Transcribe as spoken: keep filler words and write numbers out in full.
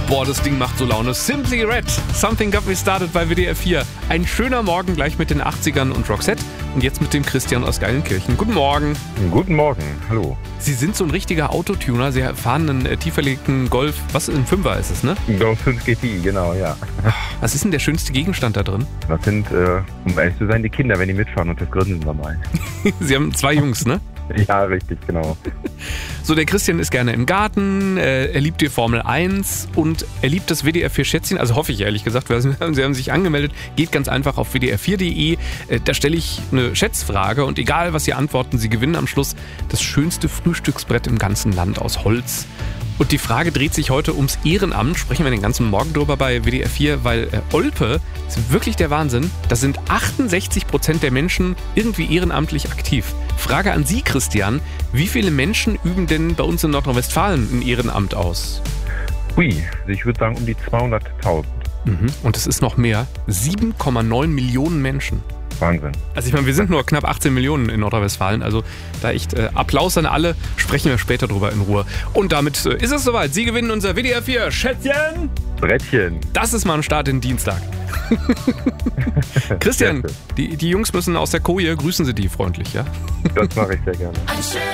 Boah, das Ding macht so Laune. Simply Red, Something Got Me Started bei W D R vier. Ein schöner Morgen gleich mit den achtzigern und Roxette. Und jetzt mit dem Christian aus Geilenkirchen. Guten Morgen. Guten Morgen, hallo. Sie sind so ein richtiger Autotuner. Sie fahren einen äh, tieferlegten Golf. Was, ein Fünfer ist es, ne? Golf fünf G T I, genau, ja. Was ist denn der schönste Gegenstand da drin? Das sind, äh, um ehrlich zu sein, die Kinder, wenn die mitfahren und das Grinsen dabei. Sie haben zwei Jungs, ne? Ja, richtig, genau. So, der Christian ist gerne im Garten, äh, er liebt die Formel eins und er liebt das W D R vier Schätzchen, also hoffe ich ehrlich gesagt, weil Sie haben sich angemeldet, geht ganz einfach auf w d r vier punkt d e, äh, da stelle ich eine Schätzfrage und egal was Sie antworten, Sie gewinnen am Schluss das schönste Frühstücksbrett im ganzen Land aus Holz. Und die Frage dreht sich heute ums Ehrenamt. Sprechen wir den ganzen Morgen drüber bei W D R vier, weil äh, Olpe ist wirklich der Wahnsinn. Da sind achtundsechzig Prozent der Menschen irgendwie ehrenamtlich aktiv. Frage an Sie, Christian. Wie viele Menschen üben denn bei uns in Nordrhein-Westfalen ein Ehrenamt aus? Hui, ich würde sagen um die zweihunderttausend. Mhm. Und es ist noch mehr. sieben Komma neun Millionen Menschen. Wahnsinn. Also ich meine, wir sind nur knapp achtzehn Millionen in Nordrhein-Westfalen, also da echt äh, Applaus an alle, sprechen wir später drüber in Ruhe. Und damit äh, ist es soweit, Sie gewinnen unser W D R vier Schätzchen. Brettchen. Das ist mal ein Start in den Dienstag. Christian, die, die Jungs müssen aus der Koje, grüßen Sie die freundlich, ja? Das mache ich sehr gerne.